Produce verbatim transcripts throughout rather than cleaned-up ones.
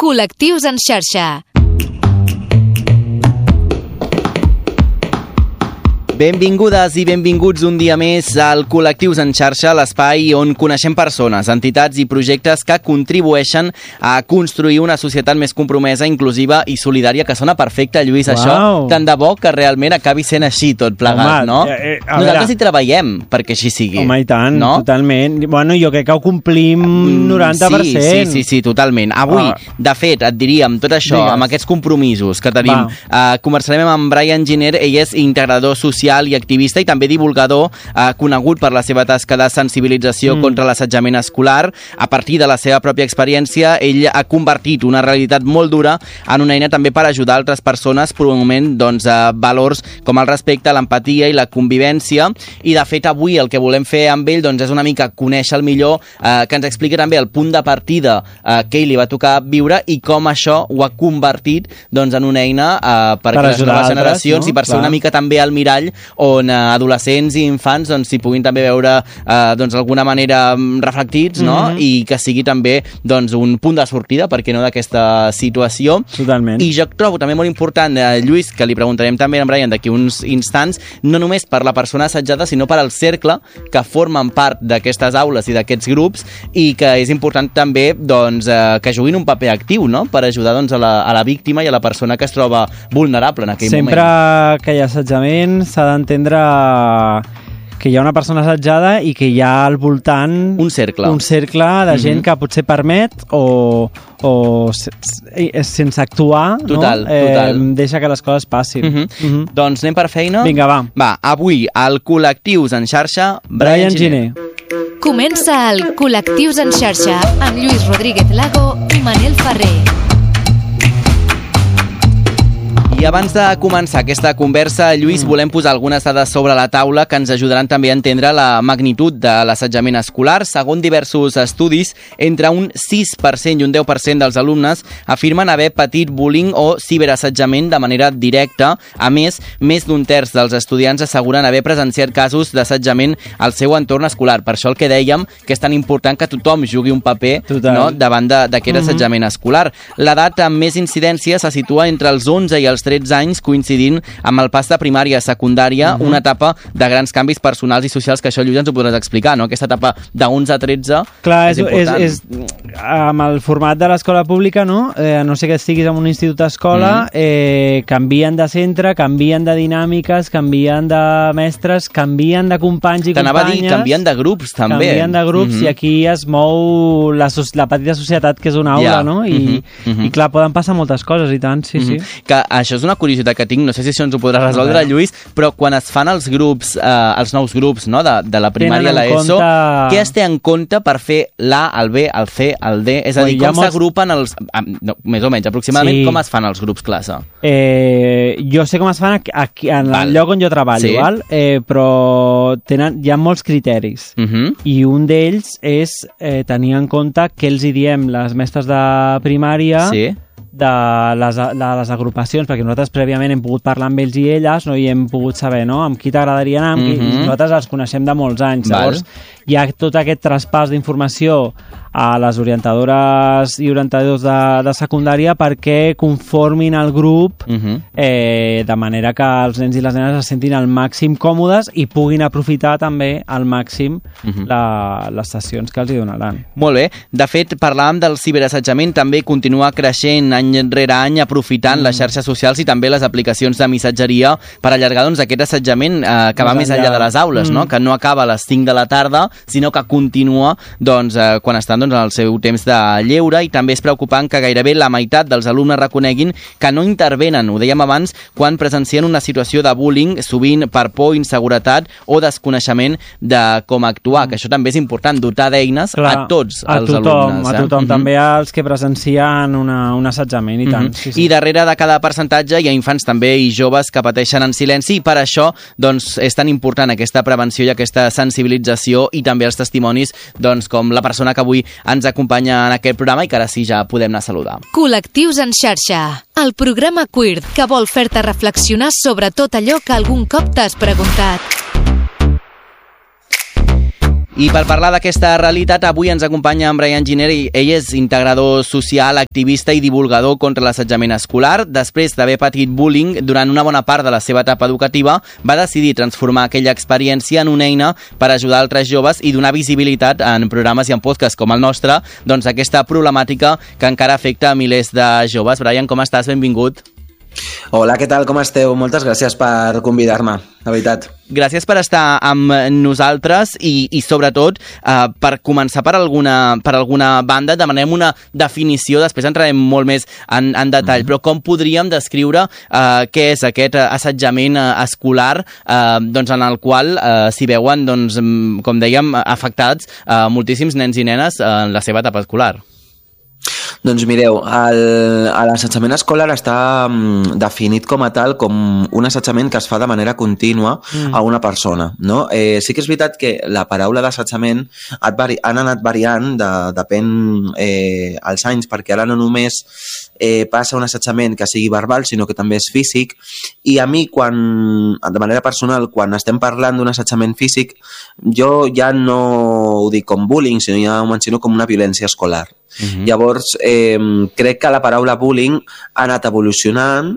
Col·lectius en xarxa. Benvingudes i benvinguts un dia més al Col·lectius en xarxa, l'espai on coneixem persones, entitats i projectes que contribueixen a construir una societat més compromesa, inclusiva i solidària, que sona perfecte, Lluís, Uau. això. Tant de bo que realment acabi sent així tot plegat, Home, no? eh, eh, a Nosaltres veure. hi treballem perquè així sigui. Home, i tant, no? totalment. Bueno, jo crec que ho complim noranta per cent. Sí, sí, sí, totalment. Avui, Ah. de fet, et diríem tot això, Digues. amb aquests compromisos que tenim. Uh, conversarem amb Brian Giner, ell és integrador social i activista i també divulgador, uh, conegut per la seva tasca de sensibilització mm. contra l'assetjament escolar. A partir de la seva pròpia experiència, ell ha convertit una realitat molt dura en una eina també per ajudar altres persones promovent doncs, uh, valors com el respecte, l'empatia i la convivència. I, de fet, avui el que volem fer amb ell doncs, és una mica conèixer el millor, uh, que ens expliqui també el punt de partida uh, que ell li va tocar viure i com això ho ha convertit doncs, en una eina uh, per, per les noves altres, generacions, no? I per ser Clar. una mica també al mirall on uh, adolescents i infants doncs, s'hi puguin també veure uh, doncs, d'alguna manera reflectits, no? Mm-hmm. I que sigui també doncs, un punt de sortida, perquè no, d'aquesta situació. Totalment. I jo trobo també molt important, eh, Lluís, que li preguntarem també a en Brian d'aquí uns instants, no només per la persona assetjada, sinó per al cercle que formen part d'aquestes aules i d'aquests grups, i que és important també doncs, eh, que juguin un paper actiu, no? Per ajudar doncs, a, la, a la víctima i a la persona que es troba vulnerable en aquell Sempre moment. que hi ha assetjament s'ha d'entendre que hi ha una persona assetjada i que hi ha al voltant Un cercle. un cercle de gent Mhm. que potser permet o, o se- se- sense actuar, Total, no? Eh, total. deixa que les coses passin. Mhm. Mhm. Doncs anem per feina? Vinga, va. Va, avui al Col·lectius en xarxa, Brian, Brian Giner. Comença el Col·lectius en xarxa amb Lluís Rodríguez Lago i Manel Ferrer. I abans de començar aquesta conversa, Lluís, mm. volem posar algunes dades sobre la taula que ens ajudaran també a entendre la magnitud de l'assetjament escolar. Segons diversos estudis, entre un sis per cent i un deu per cent dels alumnes afirmen haver patit bullying o ciberassetjament de manera directa. A més, més d'un terç dels estudiants asseguren haver presenciat casos d'assetjament al seu entorn escolar. Per això el que dèiem, que és tan important que tothom jugui un paper, no, davant d'aquest mm-hmm. assetjament escolar. L'edat amb més incidència se situa entre els onze i els tretze anys, coincidint amb el pas de primària a secundària, uh-huh. una etapa de grans canvis personals i socials, que això, Lluís, ens ho podràs explicar, no? Aquesta etapa d'onze a tretze Clar, és, és, és, important. és, amb el format de l'escola pública, no? Eh, a no sé que estiguis en un institut d'escola, uh-huh. eh, canvien de centre, canvien de dinàmiques, canvien de mestres, canvien de companys i T'anava companyes. a dir, canvien de grups, també. Canvien de grups, uh-huh. i aquí es mou la, la petita societat que és una aula, Yeah. no? I, uh-huh. Uh-huh. I clar, poden passar moltes coses, i tant, sí, uh-huh. sí. Que això és una curiositat que tinc, no sé si això ens ho podrà resoldre, okay. Lluís, però quan es fan els grups, eh, els nous grups, no?, de, de la primària a l'ESO, compte... què es té en compte per fer l'A, el B, el C, el D? És a dir, com molts... s'agrupen els... No, més o menys, aproximadament, sí. com es fan els grups classe? Eh, jo sé com es fan aquí, aquí en val. el lloc on jo treballo, sí. val? Eh, però tenen, hi ha molts criteris. Uh -huh. I un d'ells és eh, tenir en compte què els hi diem les mestres de primària sí. de les, de les agrupacions, perquè nosaltres prèviament hem pogut parlar amb ells i elles, no? I hem pogut saber, no?, amb qui t'agradaria anar, amb qui... Mm-hmm. nosaltres els coneixem de molts anys. Val. Llavors, hi ha tot aquest traspàs d'informació a les orientadores i orientadors de, de secundària perquè conformin el grup Mm-hmm. eh, de manera que els nens i les nenes es sentin al màxim còmodes i puguin aprofitar també al màxim Mm-hmm. la, les sessions que els hi donaran. Molt bé. De fet, parlàvem del ciberassetjament, també continua creixent any rere any, aprofitant mm. les xarxes socials i també les aplicacions de missatgeria per allargar doncs, aquest assetjament eh, que va més enllà de les aules, mm. no? Que no acaba a les cinc de la tarda, sinó que continua doncs, eh, quan estan doncs, en el seu temps de lleure. I també és preocupant que gairebé la meitat dels alumnes reconeguin que no intervenen, ho dèiem abans, quan presencien una situació de bullying, sovint per por, inseguretat o desconeixement de com actuar, mm. que això també és important, dotar d'eines a tots a els tothom, alumnes. A eh? tothom, Mm-hmm. també als que presencien una, un assetjament, i tant. Mm-hmm. Sí, sí. I darrere de cada percentatge hi ha infants també i joves que pateixen en silenci, i per això doncs, és tan important aquesta prevenció i aquesta sensibilització, i també els testimonis doncs, com la persona que avui ens acompanya en aquest programa i que ara sí ja podem anar a saludar. Col·lectius en xarxa, el programa queer que vol fer-te reflexionar sobre tot allò que algun cop t'has preguntat. I per parlar d'aquesta realitat, avui ens acompanya en Brian Giner. Ell és integrador social, activista i divulgador contra l'assetjament escolar. Després d'haver patit bullying durant una bona part de la seva etapa educativa, va decidir transformar aquella experiència en una eina per ajudar altres joves i donar visibilitat en programes i en podcasts com el nostre, doncs aquesta problemàtica que encara afecta a milers de joves. Brian, com estàs? Benvingut. Hola, què tal? Com esteu? Moltes gràcies per convidar-me, la veritat. Gràcies per estar amb nosaltres i, i sobretot, eh, per començar per alguna, per alguna banda, demanem una definició, després entrarem molt més en, en detall, mm-hmm. però com podríem descriure eh, què és aquest assetjament escolar eh, doncs en el qual eh, s'hi veuen, doncs, com dèiem, afectats eh, moltíssims nens i nenes en la seva etapa escolar? Doncs mireu, l'assetjament escolar està um, definit com a tal com un assetjament que es fa de manera contínua mm. a una persona, no? Eh, sí que és veritat que la paraula d'assetjament han anat variant, de, depèn eh, als anys, perquè ara no només eh, passa un assetjament que sigui verbal, sinó que també és físic, i a mi, quan, de manera personal, quan estem parlant d'un assetjament físic, jo ja no ho dic com bullying, sinó ja ho menciono com una violència escolar. Uh-huh. Llavors, eh, crec que la paraula bullying ha anat evolucionant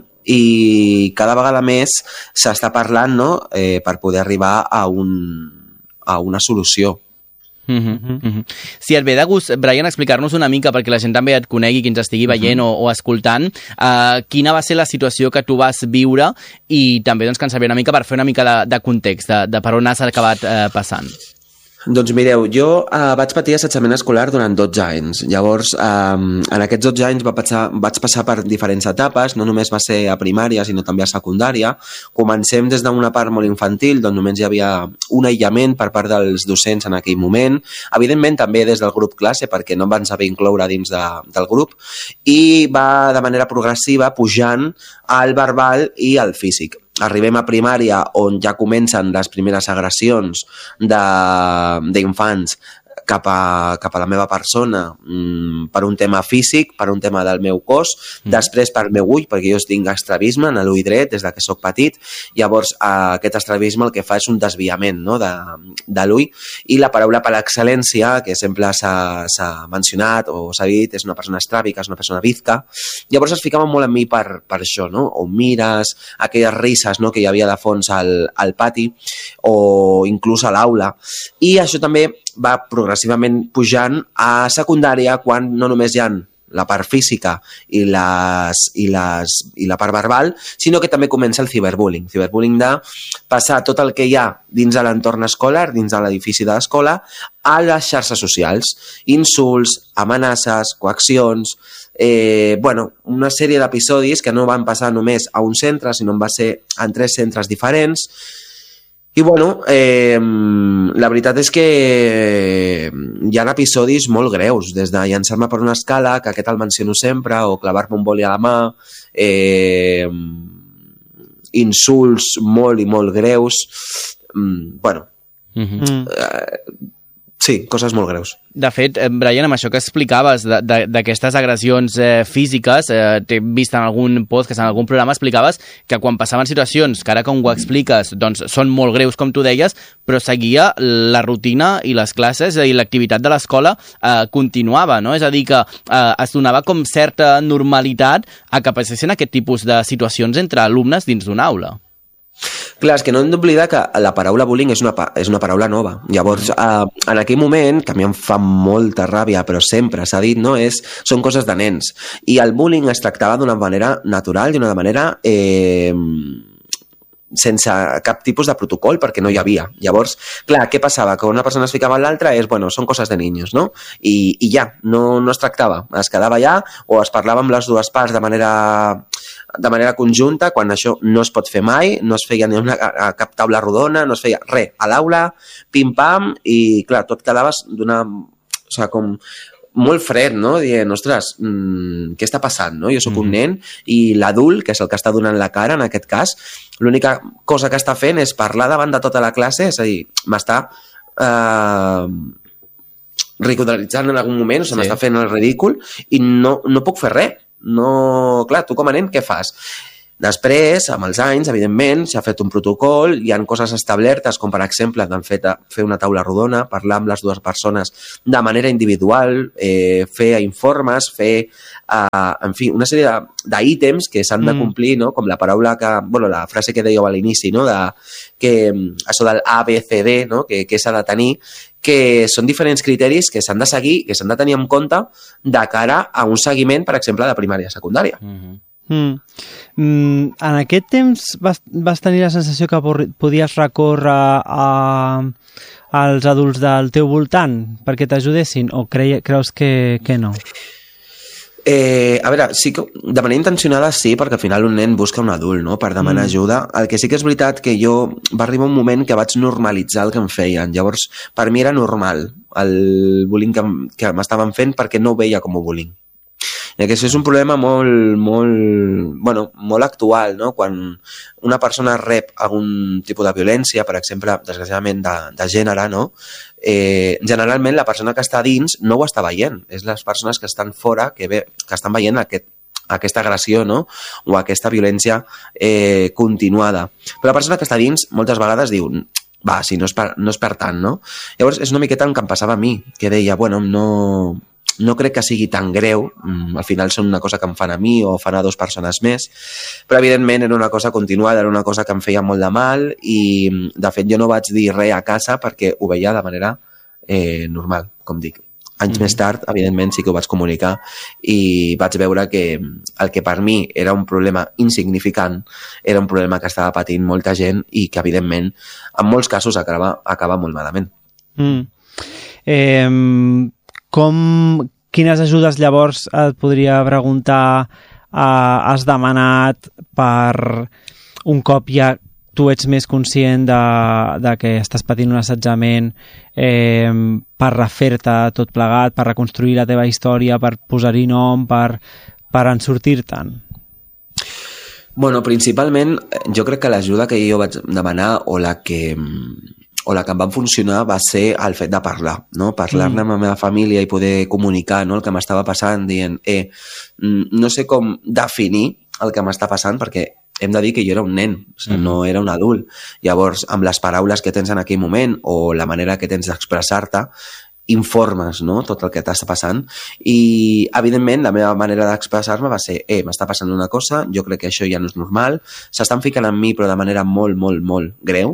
i cada vegada més s'està parlant, no? eh, per poder arribar a, un, a una solució. Uh-huh, uh-huh. Si et ve de gust, Brian, explicar-nos una mica, perquè la gent també et conegui, qui ens estigui veient uh-huh. o, o escoltant, uh, quina va ser la situació que tu vas viure i també doncs, que ens sabia una mica per fer una mica de, de context, de, de per on has acabat uh, passant. Doncs mireu, jo eh, vaig patir assetjament escolar durant dotze anys. Llavors, eh, en aquests dotze anys va passar, vaig passar per diferents etapes, no només va ser a primària, sinó també a secundària. Comencem des d'una part molt infantil, on només hi havia un aïllament per part dels docents en aquell moment. Evidentment, també des del grup classe, perquè no em van saber incloure dins de, del grup, i va de manera progressiva pujant al verbal i al físic. Arribem a primària, on ja comencen les primeres agressions d'infants cap a, cap a la meva persona, mmm, per un tema físic, per un tema del meu cos, mm. després per meu ull, perquè jo tinc estrabisme en l'ull dret des de que soc petit. Llavors eh, aquest estrabisme el que fa és un desviament, no? de, de l'ull, i la paraula per excel·lència, que sempre s'ha mencionat o s'ha dit, és una persona estràbica, és una persona bizca. Llavors es ficava molt en mi per, per això, no? O mires, aquelles risses, no? que hi havia de fons al, al pati o inclús a l'aula, i això també va progressivament pujant a secundària, quan no només hi ha la part física i, les, i, les, i la part verbal, sinó que també comença el ciberbullying. Ciberbullying de passar tot el que hi ha dins de l'entorn escolar, dins de l'edifici de l'escola, a les xarxes socials. Insults, amenaces, coaccions, eh, bueno, una sèrie d'episodis que no van passar només a un centre, sinó que va ser en tres centres diferents. I bueno, eh, la veritat és que hi ha episodis molt greus, des de llançar-me per una escala, que aquest el menciono sempre, o clavar-me un boli a la mà, eh, insults molt i molt greus, bueno, mm-hmm. eh, sí, coses molt greus. De fet, Brian, amb això que explicaves d'aquestes agressions eh, físiques, eh, t'he vist en algun podcast, en algun programa, explicaves que quan passaven situacions, que ara com ho expliques, doncs són molt greus, com tu deies, però seguia la rutina i les classes, és a dir, l'activitat de l'escola eh, continuava, no? És a dir, que eh, es donava com certa normalitat a que passessin aquest tipus de situacions entre alumnes dins d'una aula. Clar, és que no hem d'oblidar que la paraula bullying és una, és una paraula nova. Llavors, eh, en aquell moment, que a mi em fa molta ràbia, però sempre s'ha dit, no, és, són coses de nens. I el bullying es tractava d'una manera natural, d'una manera eh, sense cap tipus de protocol, perquè no hi havia. Llavors, clar, què passava? Que una persona es ficava en l'altra és, bueno, són coses de niños, no? I, i ja, no, no es tractava. Es quedava allà o es parlava amb les dues parts de manera... de manera conjunta, quan això no es pot fer mai, no es feia ni una, a cap taula rodona, no es feia res, a l'aula, pim-pam, i clar, tot quedaves d'una... O sigui, com molt fred, no? Dient, ostres, mmm, què està passant, no? Jo sóc mm. un nen i l'adult, que és el que està donant la cara en aquest cas, l'única cosa que està fent és parlar davant de tota la classe, és a dir, m'està eh, ridiculitzant en algun moment, o sigui, sí. m'està fent el ridícul i no, no puc fer res. No, clar, tu com a nen què fas? Després, amb els anys, evidentment, s'ha fet un protocol, hi ha coses establertes, com per exemple de fet, fer una taula rodona, parlar amb les dues persones de manera individual, eh, fer informes, fer, eh, en fi, una sèrie d'ítems que s'han de complir, no? Com la paraula que, bueno, la frase que dèieu a l'inici, no? De, que això del A, B, C, D, no? Que, que s'ha de tenir, que són diferents criteris que s'han de seguir, que s'han de tenir en compte de cara a un seguiment, per exemple, de primària i secundària. Mm-hmm. Mm. Mm, en aquest temps vas, vas tenir la sensació que podies recórrer a, als adults del teu voltant perquè t'ajudessin o cre creus que, que no? Eh, a veure, sí que de manera intencionada sí, perquè al final un nen busca un adult, no?, per demanar mm. ajuda. El que sí que és veritat que jo va arribar un moment que vaig normalitzar el que em feien. Llavors, per mi era normal el bullying que, que m'estaven fent perquè no ho veia com a bullying. I aquest és un problema molt, molt, bueno, molt actual, no? Quan una persona rep algun tipus de violència, per exemple, desgraciadament de, de gènere, no? Eh, generalment la persona que està dins no ho està veient, és les persones que estan fora que, ve, que estan veient aquest, aquesta agressió, no? O aquesta violència eh, continuada. Però la persona que està dins moltes vegades diu va, si no és per, no és per tant, no? Llavors és una miqueta el que em passava a mi, que deia, bueno, no... no crec que sigui tan greu, al final són una cosa que em fan a mi o fan a dues persones més, però evidentment era una cosa continuada, era una cosa que em feia molt de mal i de fet jo no vaig dir res a casa perquè ho veia de manera eh, normal, com dic. Anys mm-hmm. més tard, evidentment, sí que ho vaig comunicar i vaig veure que el que per mi era un problema insignificant era un problema que estava patint molta gent i que, evidentment, en molts casos acaba, acaba molt malament. Mm. Eh... Com, quines ajudes llavors et podria preguntar eh, has demanat per un cop ja tu ets més conscient de, de que estàs patint un assetjament eh, per refer-te tot plegat, per reconstruir la teva història, per posar-hi nom, per, per en sortir-te'n? Bueno, principalment jo crec que l'ajuda que jo vaig demanar o la que... o la que em va funcionar va ser el fet de parlar, no? Parlar-ne mm. amb la meva família i poder comunicar, no?, el que m'estava passant, dient, eh, no sé com definir el que m'està passant, perquè hem de dir que jo era un nen, o sigui, mm. no era un adult. Llavors, amb les paraules que tens en aquell moment o la manera que tens d'expressar-te, informes, no?, tot el que t'està passant i, evidentment, la meva manera d'expressar-me va ser, eh, m'està passant una cosa, jo crec que això ja no és normal, s'estan ficant en mi però de manera molt, molt, molt greu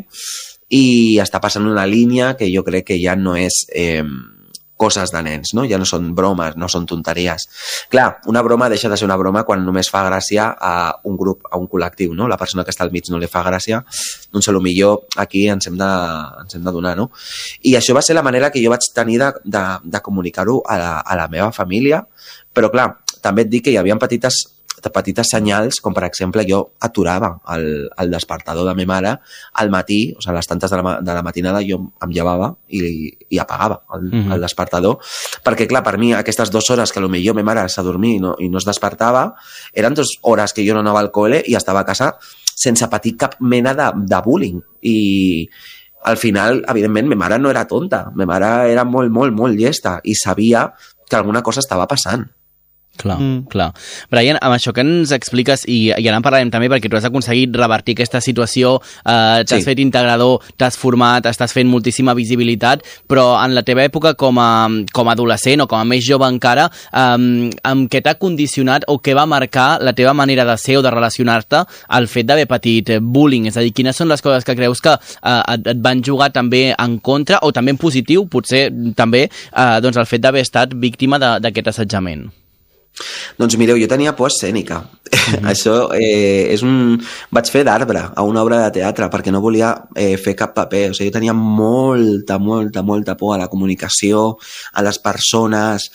i està passant una línia que jo crec que ja no és eh, coses de nens, no? Ja no són bromes, no són tonteries. Clar, una broma deixa de ser una broma quan només fa gràcia a un grup, a un col·lectiu, no? La persona que està al mig no li fa gràcia, doncs potser aquí ens hem de, ens hem de donar, no? I això va ser la manera que jo vaig tenir de, de, de comunicar-ho a, la, a la meva família, però clar, també et dic que hi havia petites petites senyals, com per exemple jo aturava el, el despertador de ma mare al matí, o sigui, a les tantes de la, de la matinada jo em llevava i, i apagava el, mm-hmm. el despertador, perquè clar, per mi aquestes dues hores que potser ma mare s'ha dormit i no, i no es despertava, eren dues hores que jo no anava al col·le i estava a casa sense patir cap mena de, de bullying i al final, evidentment, ma mare no era tonta, ma mare era molt, molt, molt llesta i sabia que alguna cosa estava passant. Clar, mm. clar. Brian, amb això que ens expliques, i, i ara en parlarem també perquè tu has aconseguit revertir aquesta situació, eh, t'has sí. fet integrador, t'has format, estàs fent moltíssima visibilitat, però en la teva època com a, com a adolescent o com a més jove encara, eh, amb què t'ha condicionat o què va marcar la teva manera de ser o de relacionar-te al fet d'haver patit bullying? És a dir, quines són les coses que creus que eh, et, et van jugar també en contra o també en positiu, potser també, eh, doncs el fet d'haver estat víctima d'aquest assetjament? Doncs mireu, jo tenia por escènica. Mm-hmm. Això eh, és un... Vaig fer d'arbre a una obra de teatre perquè no volia eh, fer cap paper. O sigui, jo tenia molta, molta, molta por a la comunicació, a les persones,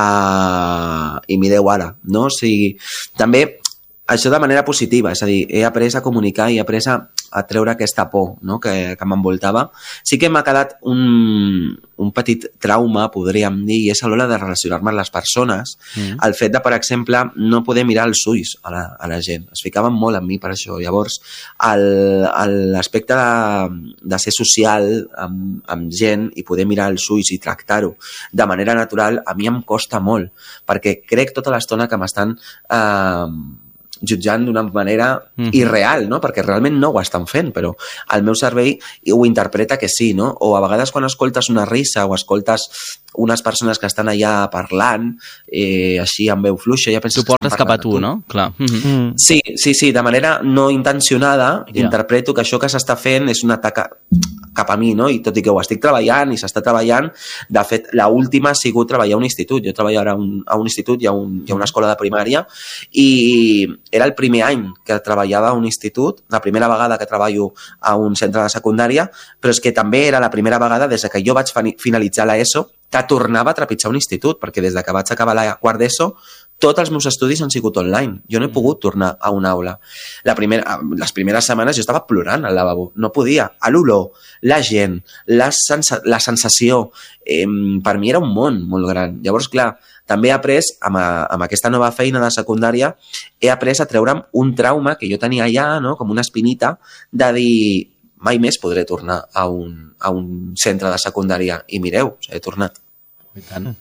a... i mireu ara, no? O sigui, també això de manera positiva, és a dir, he après a comunicar i he après a, a treure aquesta por, no?, que, que m'envoltava. Sí que m'ha quedat un, un petit trauma, podríem dir, i és a l'hora de relacionar-me amb les persones. Mm. El fet de, per exemple, no poder mirar els ulls a la, a la gent. Es ficaven molt en mi per això. Llavors, l'aspecte de, de ser social amb, amb gent i poder mirar els ulls i tractar-ho de manera natural, a mi em costa molt, perquè crec tota l'estona que m'estan... Eh, jutjant d'una manera Mm. irreal, no? Perquè realment no ho estan fent, però el meu cervell ho interpreta que sí, no? O a vegades quan escoltes una risa o escoltes unes persones que estan allà parlant, eh, així amb veu fluixa, ja penses Tu portes estan cap a parlant tu, no? Clar. Mhm. Mm. Sí, sí, sí, de manera no intencionada, Ja. interpreto que això que s'està fent és un atac a- cap a mi, no? I tot i que ho estic treballant i s'està treballant, de fet, l'última ha sigut treballar a un institut. Jo treballo ara a un, a un institut i a, un, i a una escola de primària i era el primer any que treballava a un institut, la primera vegada que treballo a un centre de secundària, però és que també era la primera vegada des que jo vaig fani- finalitzar l'ESO que tornava a trepitjar un institut, perquè des de que vaig acabar la quart d'ESO tots els meus estudis han sigut online. Jo no he pogut tornar a una aula. La primera, les primeres setmanes jo estava plorant al lavabo. No podia. A l'olor, la gent, la, sensa, la sensació, eh, per mi era un món molt gran. Llavors, clar, també he après, amb, a, amb aquesta nova feina de secundària, he après a treure'm un trauma que jo tenia allà, no? Com una espinita, de dir mai més podré tornar a un, a un centre de secundària. I mireu, he tornat. I tant.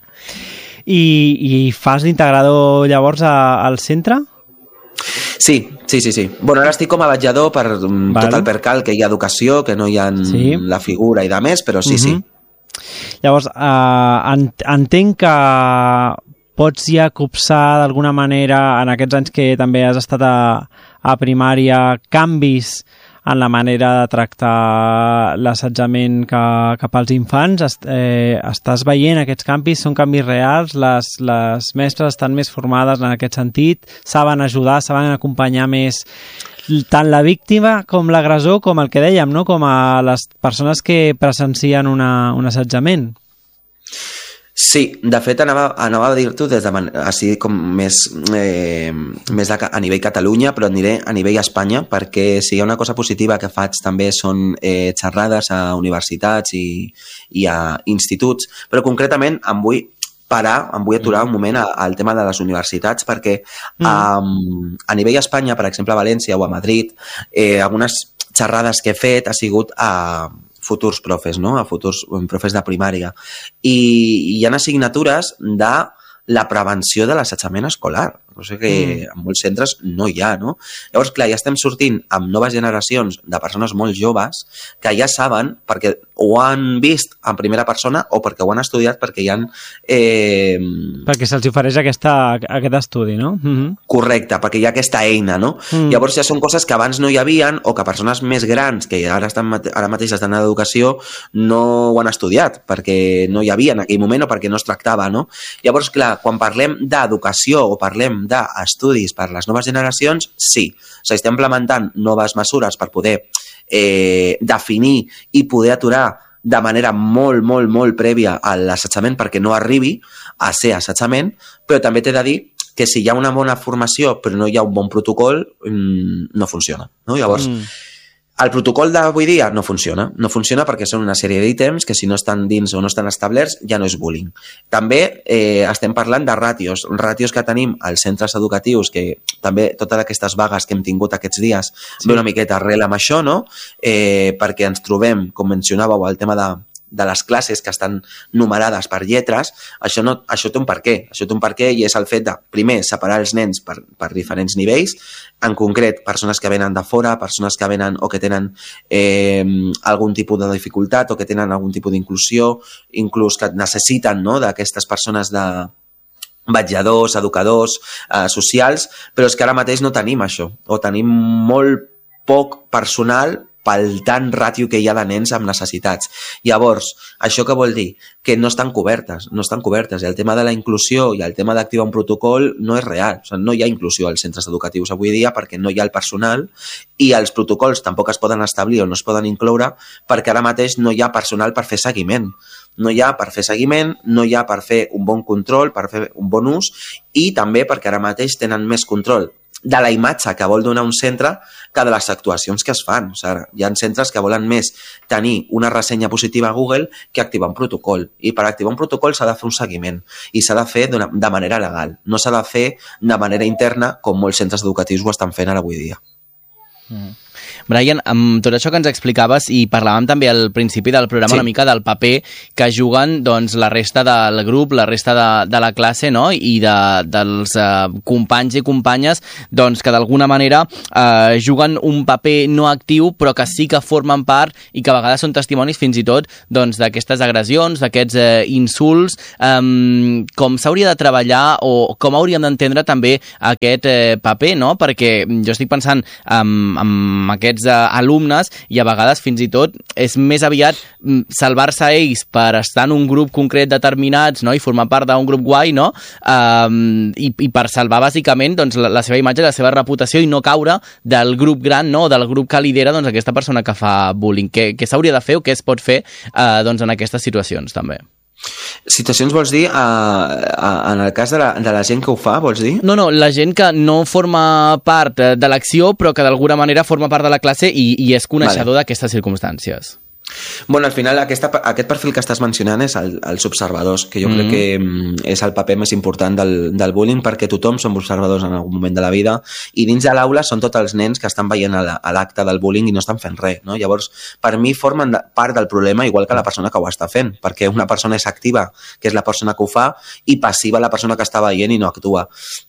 I, i fas d'integrador llavors a, al centre? Sí, sí, sí, sí. Bueno, ara estic com a vetllador per um, Val. tot el percal que hi ha educació, que no hi ha Sí. la figura i de més, però sí, sí. Mhm. Llavors, eh, en, entenc que pots ja copsar d'alguna manera, en aquests anys que també has estat a, a primària, canvis en la manera de tractar l'assetjament que, cap als infants. Est, eh, estàs veient aquests canvis? Són canvis reals? Les, les mestres estan més formades en aquest sentit? Saben ajudar, saben acompanyar més tant la víctima com l'agressor, com el que dèiem, no? Com a les persones que presencien una, un assetjament? Sí, de fet anava, anava a dir-t'ho des de man- així com més, eh, més de, ca- a nivell Catalunya, però aniré a nivell Espanya, perquè si hi ha una cosa positiva que faig també són eh, xerrades a universitats i, i a instituts, però concretament em vull parar, em vull aturar un moment a- al tema de les universitats, perquè Mm. um, a nivell Espanya, per exemple a València o a Madrid, eh, algunes xerrades que he fet ha sigut a futurs profes, no? A futurs profes de primària. I hi ha assignatures de la prevenció de l'assetjament escolar, cosa que Mm. en molts centres no hi ha, no? Llavors, clar, ja estem sortint amb noves generacions de persones molt joves que ja saben, perquè ho han vist en primera persona o perquè ho han estudiat, perquè hi han... Eh, Perquè se'ls ofereix aquesta, aquest estudi, no? Mm-hmm. Correcte, perquè hi ha aquesta eina, no? Mm. Llavors ja són coses que abans no hi havien o que persones més grans, que ara, estan, mate- ara mateix estan a l'educació, no ho han estudiat, perquè no hi havia en aquell moment o perquè no es tractava, no? Llavors, clar, quan parlem d'educació o parlem d'estudis per a les noves generacions, sí. S'estan implementant noves mesures per poder eh, definir i poder aturar de manera molt, molt, molt prèvia a l'assetjament perquè no arribi a ser assetjament, però també t'he de dir que si hi ha una bona formació però no hi ha un bon protocol, mmm, no funciona. No? Llavors, Mm. el protocol d'avui dia no funciona. No funciona perquè són una sèrie d'ítems que si no estan dins o no estan establerts ja no és bullying. També eh, estem parlant de ràtios. Ràtios que tenim als centres educatius, que també totes aquestes vagues que hem tingut aquests dies sí. ve una miqueta arrel amb això, no? Eh, perquè ens trobem, com mencionàveu, el tema de de les classes que estan numerades per lletres, això, no, això té un per què. Això té un per què i és el fet de, primer, separar els nens per, per diferents nivells, en concret, persones que venen de fora, persones que venen o que tenen eh, algun tipus de dificultat o que tenen algun tipus d'inclusió, inclús que necessiten, no?, d'aquestes persones de vetlladors, educadors, eh, socials, però és que ara mateix no tenim això, o tenim molt poc personal pel tant ràtio que hi ha de nens amb necessitats. Llavors, això què vol dir? Que no estan cobertes, no estan cobertes. I el tema de la inclusió i el tema d'activar un protocol no és real. O sigui, no hi ha inclusió als centres educatius avui dia perquè no hi ha el personal i els protocols tampoc es poden establir o no es poden incloure perquè ara mateix no hi ha personal per fer seguiment. No hi ha per fer seguiment, no hi ha per fer un bon control, per fer un bon ús i també perquè ara mateix tenen més control de la imatge que vol donar un centre que de les actuacions que es fan. O sigui, hi ha centres que volen més tenir una ressenya positiva a Google que activar un protocol. I per activar un protocol s'ha de fer un seguiment i s'ha de fer de manera legal. No s'ha de fer de manera interna com molts centres educatius ho estan fent ara avui dia. Mm. Brian, amb tot això que ens explicaves i parlàvem també al principi del programa sí. una mica del paper que juguen doncs, la resta del grup, la resta de, de la classe, no? I de, dels uh, companys i companyes doncs, que d'alguna manera uh, juguen un paper no actiu però que sí que formen part i que a vegades són testimonis fins i tot doncs, d'aquestes agressions, d'aquests uh, insults, um, com s'hauria de treballar o com hauríem d'entendre també aquest uh, paper, no? Perquè jo estic pensant en, en aquests uh, alumnes i a vegades fins i tot és més aviat mm, salvar-se a ells per estar en un grup concret determinats, no? I formar part d'un grup guai, no? Um, i, i per salvar bàsicament doncs, la, la seva imatge, la seva reputació i no caure del grup gran, no? Del grup que lidera doncs, aquesta persona que fa bullying. Què, què s'hauria de fer o què es pot fer uh, doncs, en aquestes situacions també? Situacions vols dir, a, a, en el cas de la, de la gent que ho fa, vols dir? No, no, la gent que no forma part de l'acció però que d'alguna manera forma part de la classe i, i és coneixedor vale. D'aquestes circumstàncies. Bueno, al final aquesta, aquest perfil que estàs mencionant és el, els observadors, que jo mm-hmm. crec que és el paper més important del, del bullying, perquè tothom som observadors en algun moment de la vida i dins de l'aula són tots els nens que estan veient a l'acte del bullying i no estan fent res, no? Llavors, per mi formen part del problema igual que la persona que ho està fent, perquè una persona és activa, que és la persona que ho fa, i passiva la persona que està veient i no actua.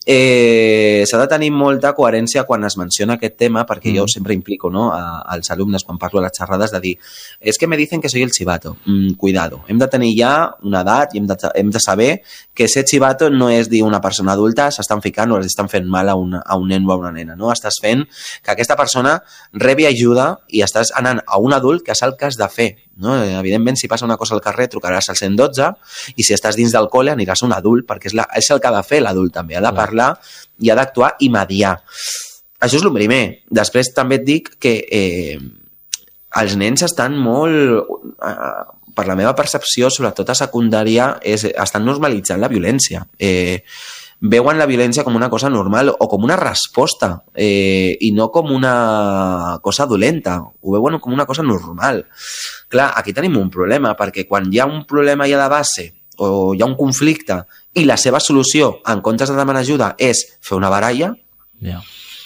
Eh, s'ha de tenir molta coherència quan es menciona aquest tema, perquè mm. jo sempre implico, no, a, als alumnes quan parlo a les xerrades de dir es que me dicen que soy el chivato. Mm, cuidado. Hem de tenir ja una edat i hem de, hem de saber que ser chivato no és dir una persona adulta s'estan ficant o els estan fent mal a un, a un nen o a una nena, no? Estàs fent que aquesta persona rebi ajuda i estàs anant a un adult que sap el que has de fer, no? Evidentment, si passa una cosa al carrer, trucaràs al cent dotze i si estàs dins del col·le aniràs a un adult, perquè és, la, és el que ha de fer l'adult també, ha de parlar i ha d'actuar i mediar. Això és el primer. Després també et dic que eh, els nens estan molt, eh, per la meva percepció, sobretot a secundària, és, estan normalitzant la violència. Eh, veuen la violència com una cosa normal o com una resposta eh, i no com una cosa dolenta. Ho veuen com una cosa normal. Clar, aquí tenim un problema, perquè quan hi ha un problema ja de base o hi ha un conflicte i la seva solució, en comptes de demanar ajuda, és fer una baralla, yeah.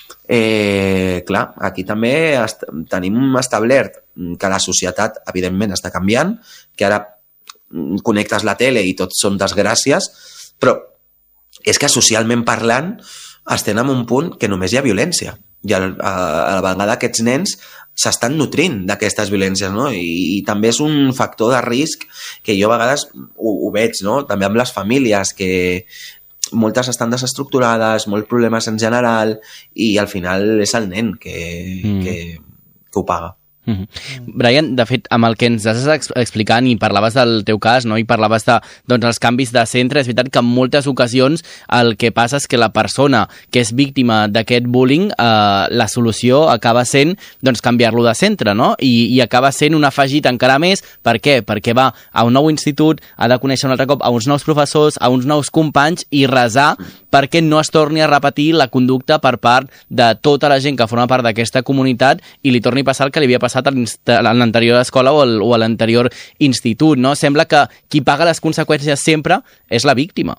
Eh, clar, aquí també est tenim establert que la societat evidentment està canviant, que ara connectes la tele i tot són desgràcies, però és que socialment parlant estem en un punt que només hi ha violència i a, a, a la vegada aquests nens s'estan nutrint d'aquestes violències, no? I, i també és un factor de risc que jo a vegades ho, ho veig, no? També amb les famílies que moltes estan desestructurades, molts problemes en general i al final és el nen que, mm. que, que ho paga. Mm-hmm. Brian, de fet, amb el que ens has explicant i parlaves del teu cas, no? I parlaves de doncs, els canvis de centre, és veritat que en moltes ocasions el que passa és que la persona que és víctima d'aquest bullying, eh, la solució acaba sent doncs, canviar-lo de centre, no? I, i acaba sent un afegit encara més. Per què? Perquè va a un nou institut, ha de conèixer un altre cop a uns nous professors, a uns nous companys i resar perquè no es torni a repetir la conducta per part de tota la gent que forma part d'aquesta comunitat i li torni a passar el que li havia passat a l'anterior escola o, el, o a l'anterior institut, no? Sembla que qui paga les conseqüències sempre és la víctima.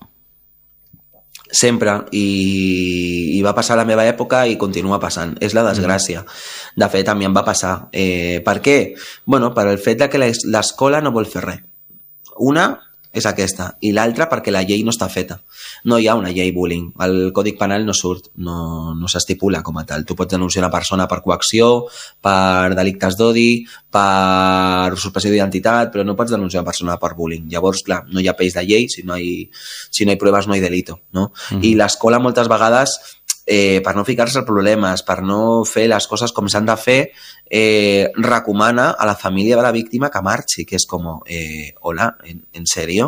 Sempre, i, i va passar a la meva època i continua passant, és la desgràcia. De fet, a mi em va passar. Eh, per què? Bueno, per el fet de que l'escola no vol fer res. Una és aquesta, i l'altra perquè la llei no està feta. No hi ha una llei bullying. El Còdic Penal no surt, no, no s'estipula com a tal. Tu pots denunciar una persona per coacció, per delictes d'odi, per usurpació d'identitat, però no pots denunciar una persona per bullying. Llavors, clar, no hi ha peix de llei, si no hi, si no hi proves no hi delito, no? Mm-hmm. I l'escola moltes vegades Eh, per no ficar-se en problemes, per no fer les coses com s'han de fer, eh, recomana a la família de la víctima que marxi, que és com, eh, hola, en, en sèrio?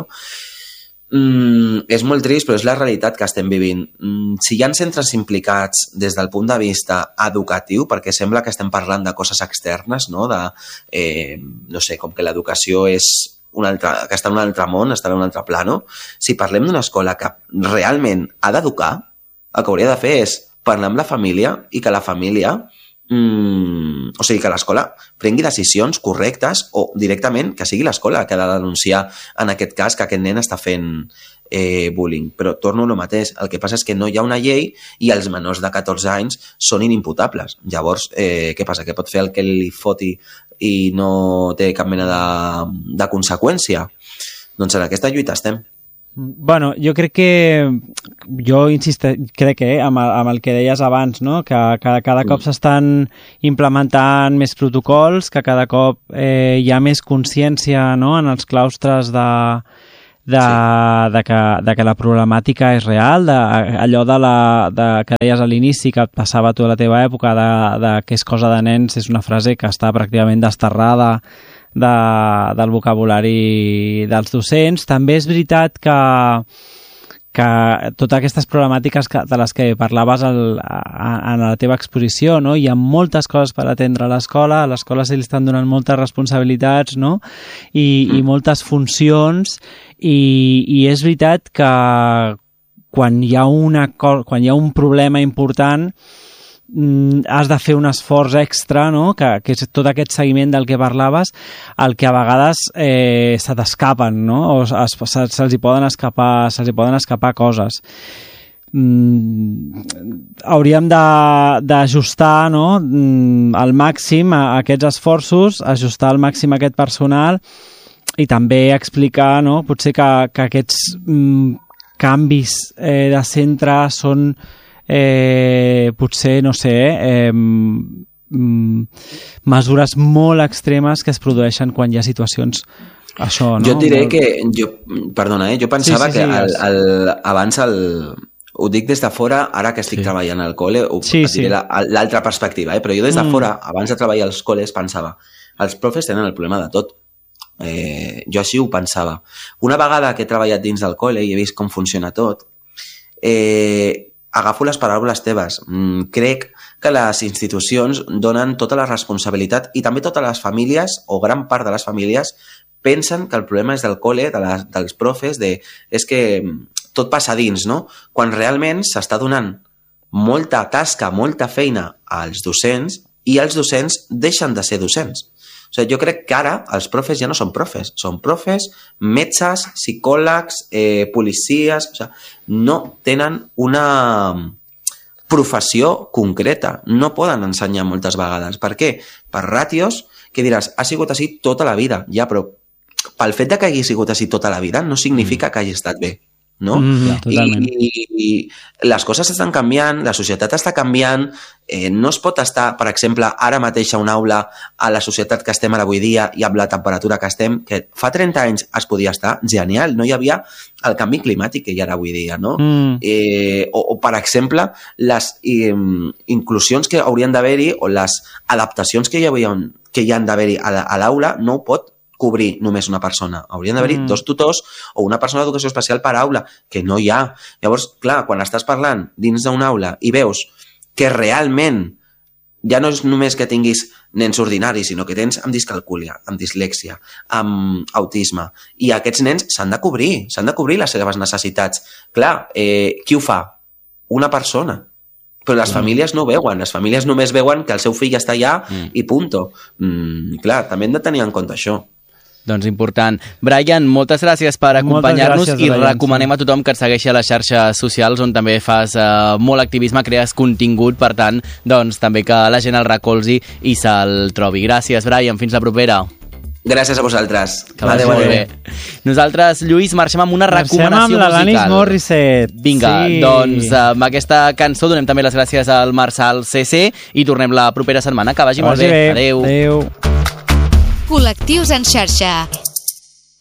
Mm, és molt trist, però és la realitat que estem vivint. Mm, si hi ha centres implicats des del punt de vista educatiu, perquè sembla que estem parlant de coses externes, no? De, eh, no sé, com que l'educació és un altre, que està en un altre món, està en un altre plano. Si parlem d'una escola que realment ha d'educar, el que hauria de fer és parlar amb la família i que la família Mm, o sigui, que l'escola prengui decisions correctes o directament que sigui l'escola que ha de denunciar en aquest cas que aquest nen està fent eh, bullying. Però torno a lo mateix, el que passa és que no hi ha una llei i els menors de catorze anys són inimputables. Llavors, eh, què passa? Que pot fer el que li foti i no té cap mena de, de conseqüència? Doncs en aquesta lluita estem. Bueno, jo crec que jo insisto, crec que eh, amb, el, amb el que deies abans, no? que cada, cada cop s'estan implementant més protocols, que cada cop eh, hi ha més consciència, no? en els claustres de, de, sí. de, que, de que la problemàtica és real, de, allò de la, de, que deies a l'inici, que et passava a tu a la teva època, de, de que és cosa de nens, és una frase que està pràcticament desterrada De, del vocabulari dels docents. També és veritat que, que totes aquestes problemàtiques que, de les que parlaves al, a, en la teva exposició, no? Hi ha moltes coses per atendre a l'escola, a l'escola se li estan donant moltes responsabilitats, no? I, i moltes funcions, i, i és veritat que quan hi ha, una, quan hi ha un problema important has de fer un esforç extra, no? que, que és tot aquest seguiment del que parlaves, el que a vegades eh, se t'escapen, no? o es, se, se'ls hi poden escapar, se'ls hi poden escapar coses. Mm, hauríem d'ajustar, no? mm, al màxim a, a aquests esforços, ajustar al màxim aquest personal i també explicar, no? potser que, que aquests mm, canvis eh, de centre són Eh, potser, no sé, eh, mm, mesures molt extremes que es produeixen quan hi ha situacions això, no? Jo et diré molt... que, jo, perdona, eh, jo pensava sí, sí, sí, que el, el, abans el, ho dic des de fora, ara que estic sí. treballant al col·le, ho, sí, et diré sí. l'altra perspectiva, eh, però jo des de mm. fora, abans de treballar als col·les, pensava, els profes tenen el problema de tot. Eh, jo així ho pensava. Una vegada que he treballat dins del col·le i he vist com funciona tot, eh, agafo les paraules teves. Mm, crec que les institucions donen tota la responsabilitat i també totes les famílies, o gran part de les famílies, pensen que el problema és del col·le, de les, dels profes, de, és que tot passa dins, no? Quan realment s'està donant molta tasca, molta feina als docents i els docents deixen de ser docents. O sigui, jo crec que ara els profes ja no són profes, són profes, metges, psicòlegs, eh, policies, o sigui, no tenen una professió concreta, no poden ensenyar moltes vegades. Per què? Per ràtios que diràs, ha sigut així tota la vida, ja, però pel fet de que hagi sigut així tota la vida no significa que hagi estat bé. No? Mm, totalment. I, i, I les coses estan canviant, la societat està canviant, eh, no es pot estar, per exemple, ara mateix a una aula a la societat que estem ara avui dia i amb la temperatura que estem, que fa trenta anys es podia estar, genial, no hi havia el canvi climàtic que hi ha ara avui dia, no? Mm. Eh, o, o, per exemple, les eh, inclusions que haurien d'haver-hi o les adaptacions que hi, havia, que hi han d'haver-hi a l'aula no ho pot cobrir només una persona. Haurien d'haver-hi mm. dos tutors o una persona d'educació especial per aula, que no hi ha. Llavors, clar, quan estàs parlant dins d'una aula i veus que realment ja no és només que tinguis nens ordinaris, sinó que tens amb discalcúlia, amb dislèxia, amb autisme, i aquests nens s'han de cobrir, s'han de cobrir les seves necessitats. Clar, eh, qui ho fa? Una persona. Però les mm. famílies no ho veuen, les famílies només veuen que el seu fill està allà mm. i punto. Mm, clar, també hem de tenir en compte això. Doncs important. Brian, moltes gràcies per acompanyar-nos i recomanem a tothom que et segueixi a les xarxes socials on també fas uh, molt activisme, crees contingut, per tant, doncs també que la gent el recolzi i se'l trobi. Gràcies, Brian. Fins la propera. Gràcies a vosaltres. Que vagi molt bé. Nosaltres, Lluís, marxem amb una marxem recomanació amb musical. Marxem amb Morissette. Vinga, sí. doncs amb aquesta cançó donem també les gràcies al Marçal C C i tornem la propera setmana. Que vagi, que vagi molt bé. bé. Adéu. Adéu. Col·lectius en xarxa.